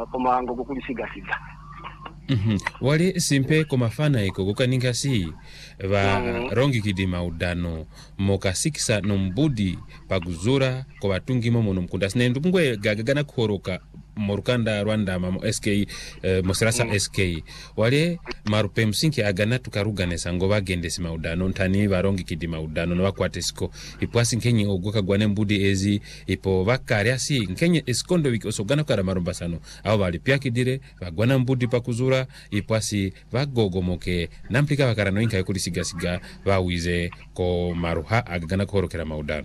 koma ngo kulisiga siga. Wale simpe komafana iko kukaninga si va rongi kidima udano mokasikisa nombudi paguzura kwa batungi momo nomkunda sine ndungwe gagana kuhoroka morukanda Rwanda mamo SK mosirasa SK wale marupe msinki agana tukaruganesa ngo bagende sima udano ntani varongi kidima udano no bakwatesiko ipwasi nkenye ogoka gwane mbudi ezi ipo vakari asi nkenye eskondo wiki osogana kara marumbasano abo bali pya kidire bagwana mbudi pakuzura ipwasi vagogomoke namplika vakarano inka yokuli siga vawize ko maruha agana kuhorokera maudano.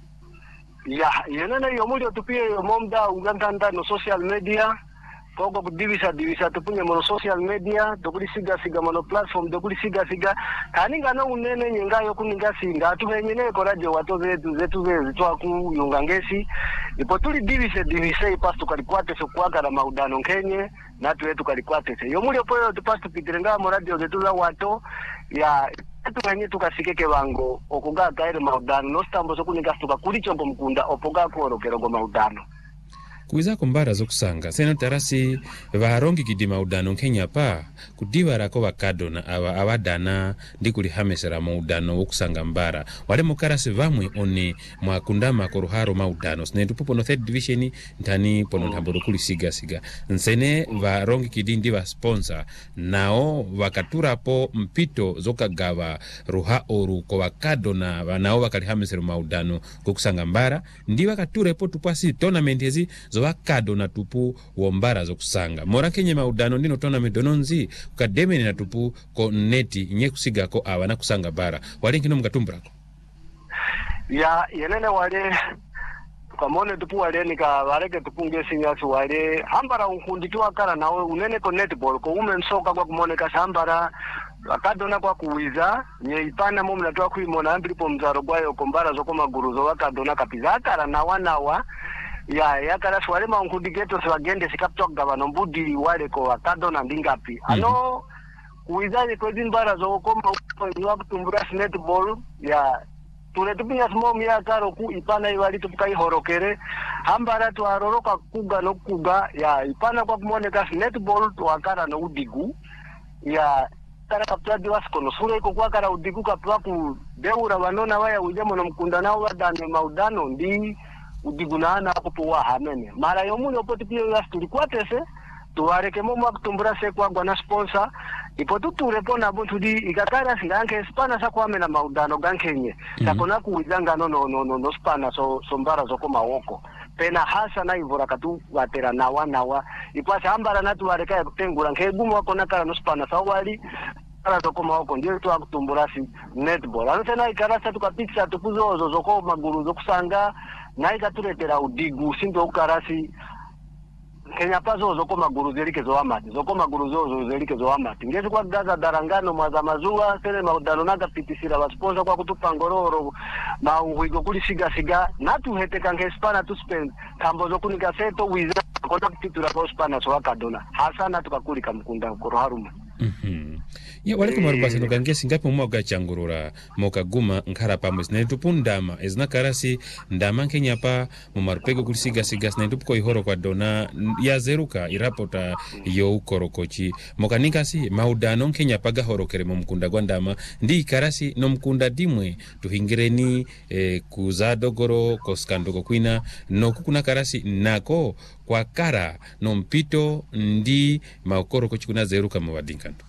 Ya, yenana yomuli otupie yomomda ugandanda no social media kogo divisa tupunye mono social media dokuli siga mono platform dokuli siga kaninga no unene nyenga yokuninga singa atuhenyene ko radio watoze zetu zitwa ku yungangesi ipo tuli divisa ipasto kalikwate so kwaga na maudano nkenye natu yetu kalikwate yomuli opo tupasto pitirenga mo radio zetu za wato ya tuwenye tukasikeke bango okugaga ere maudano no stambo so kuninga stuka kuli chombo mkunda opoga korokero go maudano kuiza kumbara zokusanga seno tarasi varongi kidima udano Kenya pa kudivara ko bakado na abadana ndikuli hamesera maudano wokusanga mbara wale mukarasi vamwe one mwakundama koruharo maudano sine tupopo no third division ntani pono ntamboro kuli siga nsene varongi kidindi va sponsor nao vakatura po mpito zokagava ruha oru ko bakado na vanao vakali hamesera maudano kokusanga mbara ndi vakature po tupasi tournament ezi wakado na tupu wombara zokusanga mora Kenya maudano ndino tournament dononzi kukademeni na tupu ko neti nye kusiga ko awana kusanga bara wale nkino mkatumbrako ya yenene wale kamone tupu wale nika waleke tupunge sinyasi wale hambara unkundikiwa kara nawe unene ko netball ko umensoka kwa kumoneka hambara wakadona kwa kuwiza nye ipana mo mnatoa kuimona ambilipo mzaro gwayo kombara zoko maguruzo wakadona kapiza kara na wanawa ya kara swale maunkudigeto swagende sikaptok gavano mbudi wale ko wakado na ndingapi ano kuizaje kwa zimbara zo koma kwa kutumbura netball ya tuletupia smomi ya karo ku ipana iwali tupukai horokere hambara tu aroroka kuga no kuga ya ipana kwa kumoneka netball tu akara no udigu ya kara kaptua diwasko no sura iko kwa kara udigu kaptua ku deura wanona waya ujamo no mkunda nao wadane maudano ndi udigunana kupuwa hamene mara yomuni opoti pia yas tulikwatese tuwareke momo akutumbura se kwa gwana sponsor ipo tuturepo na buntu di ikakara singanke spana sa kwa mena maudano gankenye sakona kuwizanga no spana so mbara zoko mawoko pena hasa na ivora katu watera nawa ipasa hambara natu wareka ya kutengura nkegumu wakona kara no spana sa wali kara zoko mawoko ndiyo tu akutumbura si netball anasena ikarasa tukapitsa tukuzo zoko maguru zokusanga na ikatuletera udigu sindo ukarasi Kenya pazo zoko maguru zelike zo amati zoko maguru zo zelike zo amati ngezi kwa gaza darangano mwaza mazua sene maudano naga pitisira wasponsa kwa kutupa ngororo maunguigo kuli siga natu heteka ngespana tu spend kambo zo kunika seto wiza kona kutitura kwa spana so wakadona hasana tukakulika mkunda koro haruma ya wale kumarubasa no gangesi ngapi mwaga changurura mokaguma nkara pamwe sine tupundama ezna karasi ndama Kenya pa mumarupego kulisiga sine tupuko ihoro kwa dona ya zeruka irapota yo ukorokochi mokanikasi maudano Kenya paga horokere mumkunda kwa ndama ndi karasi no mkunda dimwe tuhingireni kuzadogoro koskandoko kwina no kukuna karasi nako kwa kara no mpito ndi maukorokochi kuna zeruka mwadinkanto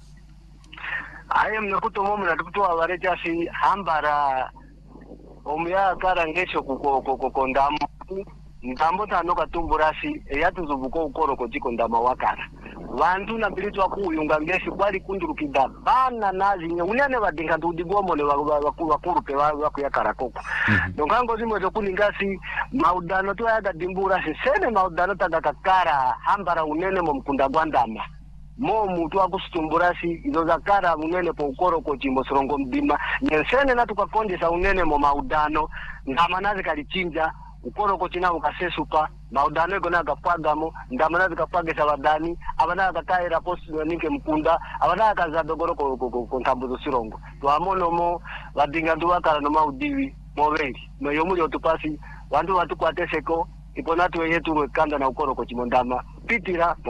aye mnakuto momu na tukutoa wareja si hambara omya kara ngesho kuko ndamu ndambo tano katumburasi eyatu zubuko ukoro kojiko ndama wakara wantu na bilitu wakuyunga ngesi kwali kundurukida bana nazi unene badinga ndudigomole wakurupe wakuyakara koko dongango zimwe zokuningasi maudano tu yaga dimburasi sene maudano tagakakara hambara unene momkunda gwandama mo mutu akustumburasi izo zakara unene po ukoro ko chimbo sorongo mdima nyensene na tukakondesa unene mo maudano ndama nazi kalichinja ukoro ko china ukasesupa maudano ego naga pagamo ndama nazi kapagesa badani abana kakaira post ninke mkunda abana kazadogoro ko ntambuzo sirongo twamono mo badinga nduwakala no maudiwi moveli no yomuli otupasi wantu watukwateseko iponatu yetu kanda na ukoro ko chimondama pitira